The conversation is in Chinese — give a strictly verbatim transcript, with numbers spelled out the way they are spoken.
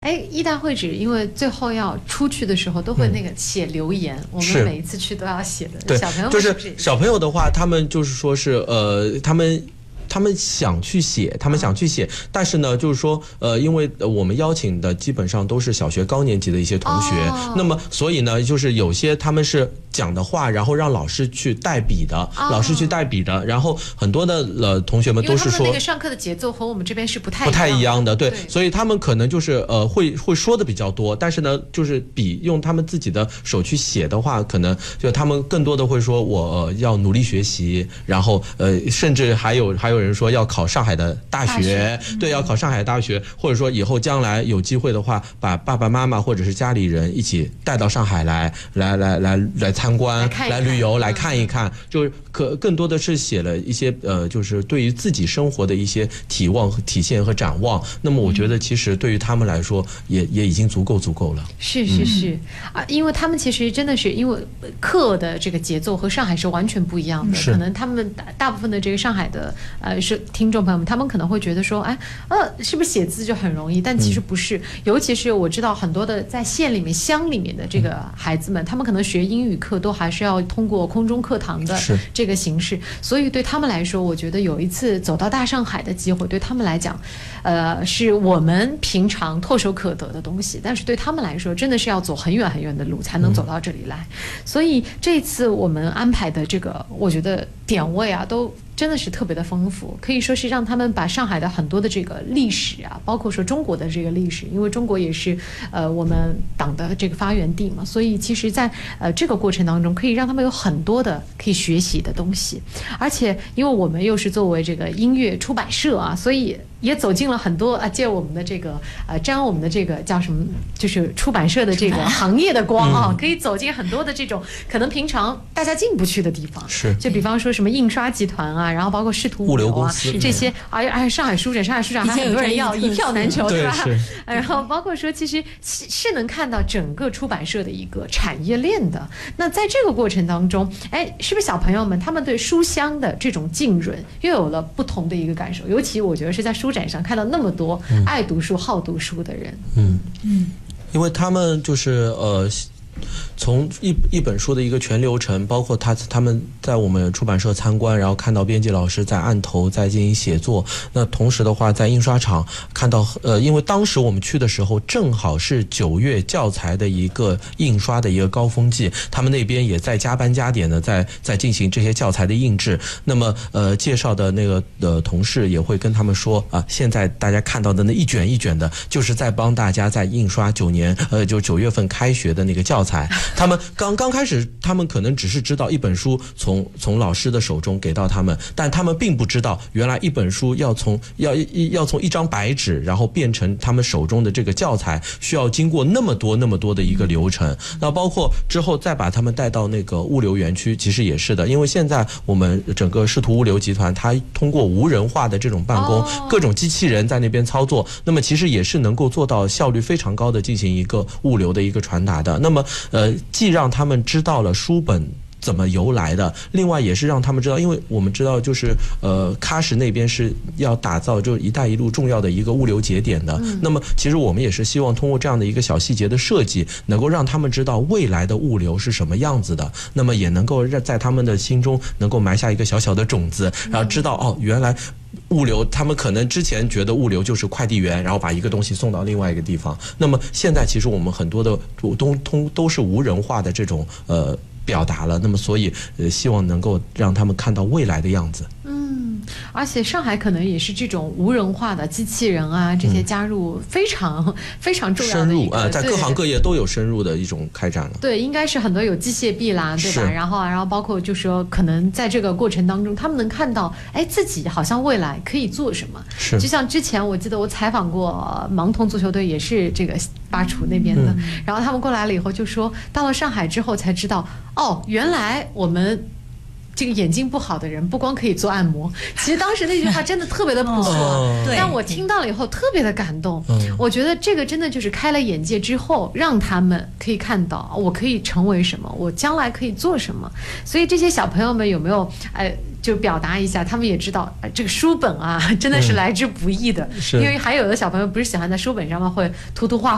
哎，义大会址因为最后要出去的时候都会那个写留言，嗯、我们每一次去都要写的。 对， 小朋友就是小朋友的话，他们就是说是呃，他们。他们想去写，他们想去写，但是呢，就是说，呃，因为我们邀请的基本上都是小学高年级的一些同学，哦、那么所以呢，就是有些他们是讲的话，然后让老师去代笔的，哦、老师去代笔的，然后很多的呃同学们都是说， 那个上课的节奏和我们这边是不太不太一样的，对， 对， 所以他们可能就是呃会会说的比较多，但是呢，就是笔用他们自己的手去写的话，可能就他们更多的会说我、呃、要努力学习，然后呃，甚至还有还有人说要考上海的大学，大学对，要考上海大学，或者说以后将来有机会的话，把爸爸妈妈或者是家里人一起带到上海来，来来来来参观，来, 看一看来旅游，来看一看，就是可更多的是写了一些呃，就是对于自己生活的一些体望、体现和展望。那么我觉得其实对于他们来说也，也也已经足够足够了。 是是是、嗯、啊，因为他们其实真的是因为课的这个节奏和上海是完全不一样的，可能他们大部分的这个上海的呃是听众朋友们，他们可能会觉得说，哎呃，是不是写字就很容易？但其实不是，嗯、尤其是我知道很多的在县里面、乡里面的这个孩子们，他们可能学英语课都还是要通过空中课堂的这个形式，所以对他们来说，我觉得有一次走到大上海的机会，对他们来讲，呃，是我们平常唾手可得的东西，但是对他们来说，真的是要走很远很远的路才能走到这里来。嗯、所以这次我们安排的这个，我觉得点位啊，都真的是特别的丰富，可以说是让他们把上海的很多的这个历史啊，包括说中国的这个历史，因为中国也是呃我们党的这个发源地嘛，所以其实在呃这个过程当中，可以让他们有很多的可以学习的东西，而且因为我们又是作为这个音乐出版社啊，所以也走进了很多啊，借我们的这个呃沾我们的这个叫什么，就是出版社的这个行业的光啊，嗯、可以走进很多的这种可能平常大家进不去的地方，是就比方说什么印刷集团啊。然后包括视图物流啊这些，而而上海书展，上海书展还很多人要一票难求，对吧？然后包括说，其实是能看到整个出版社的一个产业链的。那在这个过程当中，哎，是不是小朋友们他们对书香的这种浸润又有了不同的一个感受？尤其我觉得是在书展上看到那么多爱读书、好读书的人， 嗯嗯，因为他们就是呃。从一一本书的一个全流程，包括他他们在我们出版社参观，然后看到编辑老师在案头在进行写作。那同时的话，在印刷厂看到，呃，因为当时我们去的时候正好是九月教材的一个印刷的一个高峰季，他们那边也在加班加点的在在进行这些教材的印制。那么呃，介绍的那个呃同事也会跟他们说啊，现在大家看到的那一卷一卷的，就是在帮大家在印刷九年呃就九月份开学的那个教材。他们刚刚开始，他们可能只是知道一本书从从老师的手中给到他们，但他们并不知道，原来一本书要从要要从一张白纸，然后变成他们手中的这个教材，需要经过那么多那么多的一个流程。那包括之后再把他们带到那个物流园区，其实也是的，因为现在我们整个视图物流集团，它通过无人化的这种办公，各种机器人在那边操作，那么其实也是能够做到效率非常高的进行一个物流的一个传达的。那么呃，既让他们知道了书本怎么由来的，另外也是让他们知道，因为我们知道就是呃，喀什那边是要打造就是一带一路重要的一个物流节点的、嗯、那么其实我们也是希望通过这样的一个小细节的设计，能够让他们知道未来的物流是什么样子的，那么也能够让在他们的心中能够埋下一个小小的种子，然后知道哦，原来物流，他们可能之前觉得物流就是快递员，然后把一个东西送到另外一个地方。那么现在其实我们很多的都通都是无人化的这种呃表达了。那么所以呃希望能够让他们看到未来的样子。 嗯，而且上海可能也是这种无人化的机器人啊这些加入非常、嗯、非常重要的一个深入啊、呃，在各行各业都有深入的一种开展了。 对，应该是很多有机械臂啦，对吧？然后然后包括就是说可能在这个过程当中，他们能看到，哎，自己好像未来可以做什么。是，就像之前我记得我采访过盲童足球队，也是这个巴楚那边的、嗯，然后他们过来了以后就说，到了上海之后才知道，哦，原来我们这个眼睛不好的人不光可以做按摩，其实当时那句话真的特别的不错、哦、但我听到了以后特别的感动、嗯、我觉得这个真的就是开了眼界之后，让他们可以看到我可以成为什么，我将来可以做什么。所以这些小朋友们有没有哎就表达一下，他们也知道、呃、这个书本啊真的是来之不易的、嗯、因为还有的小朋友不是喜欢在书本上面会涂涂画